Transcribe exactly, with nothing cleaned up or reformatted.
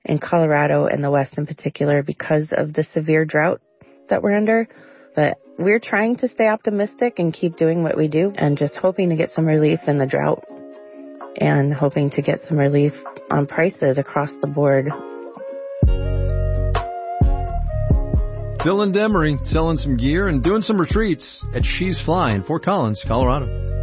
in Colorado and the West in particular because of the severe drought that we're under. But we're trying to stay optimistic and keep doing what we do and just hoping to get some relief in the drought and hoping to get some relief on prices across the board. Dylan Demery selling some gear and doing some retreats at She's Fly in Fort Collins, Colorado.